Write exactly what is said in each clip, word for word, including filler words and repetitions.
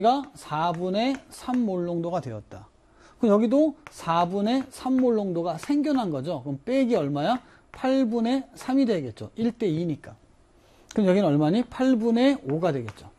사분의 삼 몰 농도가 되었다. 그럼 여기도 사분의 삼 몰 농도가 생겨난 거죠. 그럼 빼기 얼마야? 팔분의 삼이 되겠죠. 일 대 이니까. 그럼 여기는 얼마니? 팔분의 오가 되겠죠.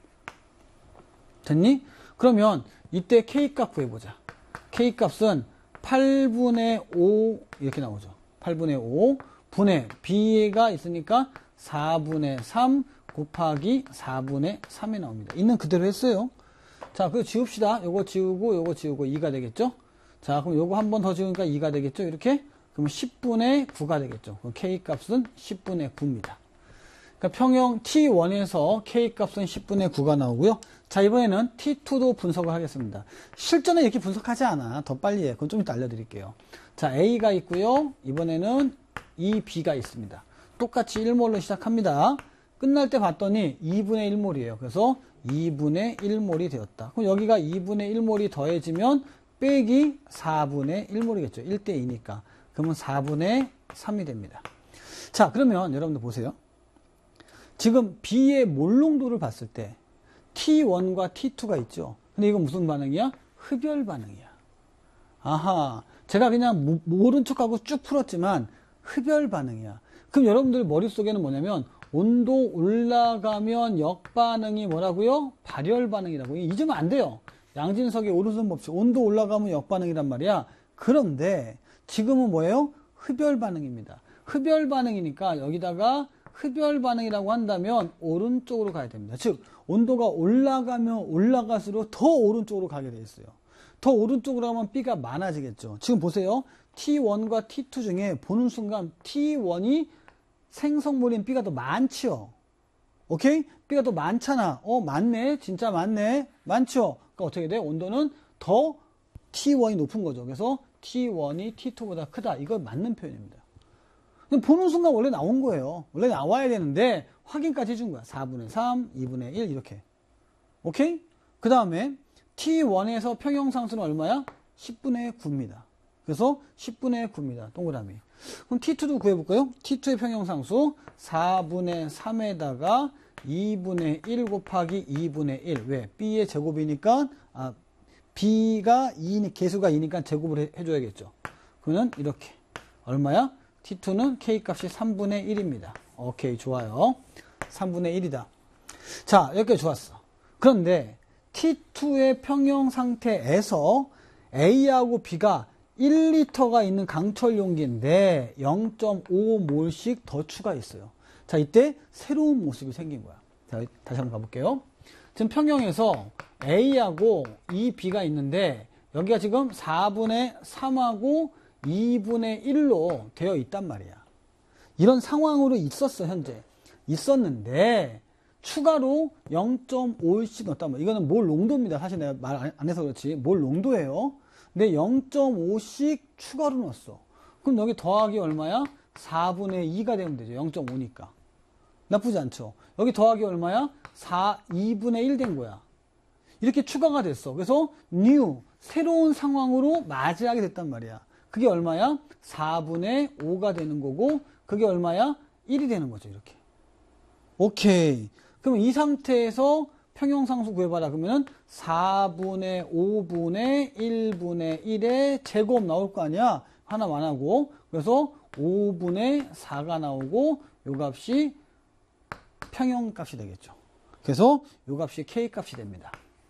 됐니? 그러면 이때 K값 구해보자. K값은 팔분의 오 이렇게 나오죠. 팔분의 오 분의 B가 있으니까 사분의 삼 곱하기 사분의 삼이 나옵니다. 있는 그대로 했어요. 자, 그거 지웁시다. 요거 지우고 요거 지우고 이가 되겠죠. 자, 그럼 요거 한 번 더 지우니까 이가 되겠죠. 이렇게. 그럼 십분의 구가 되겠죠. 그럼 K값은 십분의 구입니다. 그러니까 평형 티 원에서 K값은 십분의 구가 나오고요. 자, 이번에는 티 투도 분석을 하겠습니다. 실전에 이렇게 분석하지 않아. 더 빨리 해. 그건 좀 이따 알려드릴게요. 자, A가 있고요. 이번에는 이 B가 있습니다. 똑같이 일 몰로 시작합니다. 끝날 때 봤더니 이분의 일 몰이에요. 그래서 이분의 일 몰이 되었다. 그럼 여기가 이분의 일 몰이 더해지면 빼기 사분의 일 몰이겠죠. 일 대 이니까. 그러면 사분의 삼이 됩니다. 자, 그러면 여러분들 보세요. 지금 B의 몰농도를 봤을 때 티 원과 티 투가 있죠. 근데 이건 무슨 반응이야? 흡열 반응이야. 아하, 제가 그냥 모른 척하고 쭉 풀었지만 흡열 반응이야. 그럼 여러분들 머릿속에는 뭐냐면 온도 올라가면 역반응이 뭐라고요? 발열 반응이라고. 잊으면 안 돼요. 양진석의 오른손 법칙. 온도 올라가면 역반응이란 말이야. 그런데 지금은 뭐예요? 흡열 반응입니다. 흡열 반응이니까 여기다가 흡열 반응이라고 한다면 오른쪽으로 가야 됩니다. 즉 온도가 올라가면 올라갈수록 더 오른쪽으로 가게 돼 있어요. 더 오른쪽으로 가면 B가 많아지겠죠. 지금 보세요. 티 원과 티 투 중에 보는 순간 티 원이 생성물인 B가 더 많지요. 오케이? B가 더 많잖아. 어, 많네. 진짜 많네. 많죠? 그러니까 어떻게 돼? 온도는 더 티 원이 높은 거죠. 그래서 티 원이 티 투보다 크다. 이거 맞는 표현입니다. 보는 순간 원래 나온 거예요. 원래 나와야 되는데 확인까지 해준 거야. 사분의 삼, 이분의 일 이렇게. 오케이? 그 다음에 티 원에서 평형상수는 얼마야? 십분의 구입니다. 그래서 십분의 구입니다. 동그라미. 그럼 티 투도 구해볼까요? 티 투의 평형상수 사분의 삼에다가 이분의 일 곱하기 이분의 일. 왜? B의 제곱이니까 아, B가 이, 개수가 이니까 제곱을 해, 해줘야겠죠. 그러면 이렇게. 얼마야? 티 투는 K값이 삼분의 일입니다. 오케이, 좋아요. 삼분의 일이다. 자, 여기까지 좋았어. 그런데 티 투의 평형 상태에서 A하고 B가 일 리터가 있는 강철 용기인데 영 점 오 몰씩 더 추가했어요. 자, 이때 새로운 모습이 생긴 거야. 자, 다시 한번 가볼게요. 지금 평형에서 A하고 이 B가 있는데 여기가 지금 사분의 삼하고 이분의 일로 되어 있단 말이야. 이런 상황으로 있었어, 현재. 있었는데 추가로 영 점 오씩 넣었단 말이야. 이거는 몰 농도입니다. 사실 내가 말 안 해서 그렇지. 몰 농도예요. 근데 영 점 오씩 추가로 넣었어. 그럼 여기 더하기 얼마야? 사분의 이가 되면 되죠. 영 점 오니까. 나쁘지 않죠. 여기 더하기 얼마야? 사, 이분의 일 된 거야. 이렇게 추가가 됐어. 그래서 new, 새로운 상황으로 맞이하게 됐단 말이야. 그게 얼마야? 사분의 오가 되는 거고 그게 얼마야? 일이 되는 거죠. 이렇게. 오케이. 그럼 이 상태에서 평형상수 구해봐라. 그러면 사분의 오분의 일분의 일의 제곱 나올 거 아니야? 하나만 하고. 그래서 오분의 사가 나오고 요 값이 평형값이 되겠죠. 그래서 요 값이 K값이 됩니다.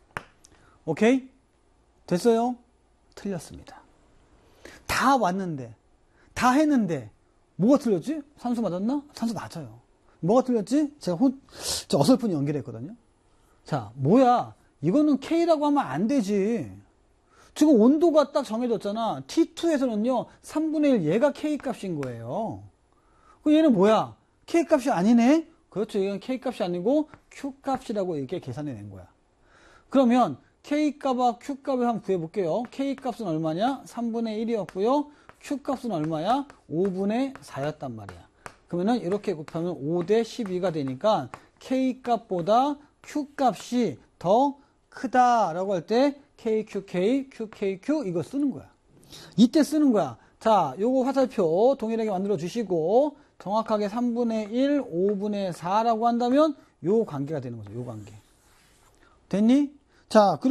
오케이? 됐어요? 틀렸습니다. 다 왔는데, 다 했는데, 뭐가 틀렸지? 산수 맞았나? 산수 맞아요. 뭐가 틀렸지? 제가 혼, 저 어설픈 연결했거든요. 자, 뭐야? 이거는 K라고 하면 안 되지. 지금 온도가 딱 정해졌잖아. 티 투에서는요, 삼분의 일 얘가 K값인 거예요. 그럼 얘는 뭐야? K값이 아니네? 그렇죠. 이건 K값이 아니고 Q값이라고 이렇게 계산해낸 거야. 그러면 K값과 Q값을 한번 구해볼게요. K값은 얼마냐? 삼분의 일이었고요. Q값은 얼마야? 오분의 사였단 말이야. 그러면은 이렇게 곱하면 오 대 십이가 되니까 K값보다 Q값이 더 크다라고 할 때 K, Q, K, Q, K, Q 이거 쓰는 거야. 이때 쓰는 거야. 자, 요거 화살표 동일하게 만들어 주시고 정확하게 삼분의 일, 오분의 사라고 한다면 요 관계가 되는 거죠. 요 관계. 됐니? 자, 그리고